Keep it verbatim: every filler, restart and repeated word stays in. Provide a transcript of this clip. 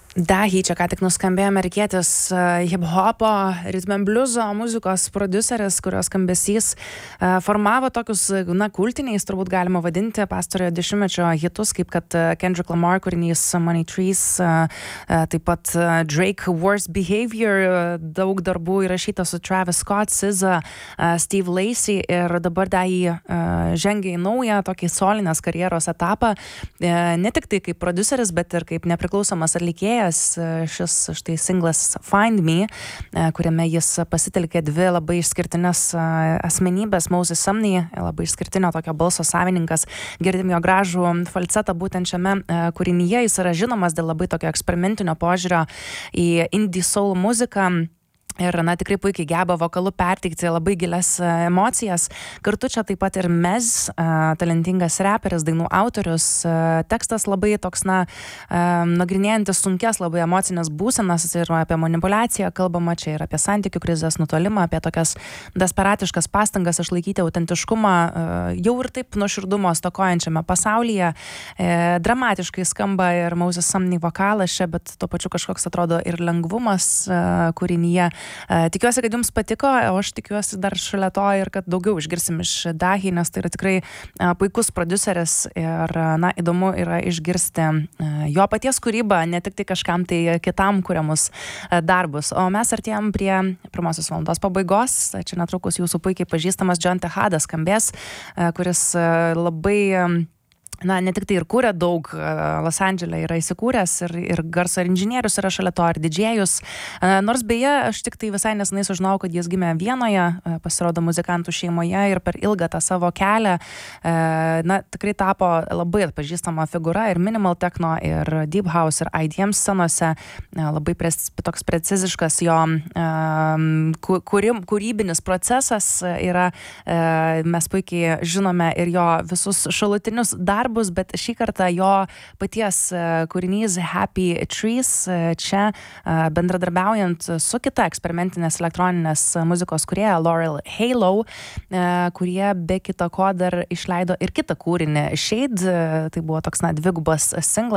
Dahi, čia ką tik nuskambėjo amerikietis hip-hopo, rhythm and blueso muzikos prodiuseris, kurios skambesys formavo tokius, na, kultiniais, turbūt galima vadinti, pastarojo dešimtmečio hitus, kaip kad Kendrick Lamar kūrinys Money Trees, taip pat Drake Worst Behavior, daug darbų įrašyta su Travis Scott, S Z A, Steve Lacy, ir dabar Dahi žengia į naują tokį solinės karjeros etapą, ne tik tai kaip prodiuseris, bet ir kaip nepriklausomas atlikėjas. Šis štai singlas Find Me, kuriame jis pasitelkė dvi labai išskirtinės asmenybės. Moses Sumney, labai išskirtinio tokio balso savininkas, girdim jo gražų falcetą būtent šiame kūrinyje. Jis yra žinomas dėl labai tokio eksperimentinio požiūrio į indie soul muziką. Ir, na, tikrai puikiai geba vokalu perteikti labai gilias emocijas. Kartu čia taip pat ir Mez, talentingas reperis, dainų autorius. Tekstas labai toks, na, nagrinėjantis sunkias labai emocinės būsenas ir apie manipuliaciją kalbama čia ir apie santykių krizės nutolimą, apie tokias desperatiškas pastangas išlaikyti autentiškumą jau ir taip nuoširdumo stokojančiame pasaulyje. Dramatiškai skamba ir Moses Sumney vokalas čia, bet tuo pačiu kažkoks atrodo ir lengvumas kūrinyje. Tikiuosi, kad jums patiko, o aš tikiuosi dar šalia to ir kad daugiau išgirsim iš Dahi, nes tai yra tikrai puikus prodiuseris ir, na, įdomu yra išgirsti jo paties kūrybą, ne tik tai kažkam tai kitam kuriamus darbus. O mes artėjom prie pirmosios valandos pabaigos. Čia netrukus jūsų puikiai pažįstamas John Tejadas skambės, kuris labai, na, ne tik tai ir kūrė daug, Los Andžele yra įsikūręs ir, ir garso inžinierius yra šalia to, ir didžėjus. Nors beje, aš tik tai visai nesenai sužinojau, kad jis gimė Vienoje, pasirodo muzikantų šeimoje ir per ilgą tą savo kelią, na, tikrai tapo labai atpažįstama figūra ir minimal techno, ir deep house, ir I D M scenose. Labai pres, toks preciziškas jo kūrim, kūrybinis procesas yra, mes puikiai žinome ir jo visus šalutinius darbus, bet šį kartą jo paties kūrinys Happy Trees čia bendradarbiaujant su kita eksperimentinės elektroninės muzikos kūrėja Laurel Halo, kurie be kita ko dar išleido ir kitą kūrinį Shade. Tai buvo toks, na, dvigubas singlas.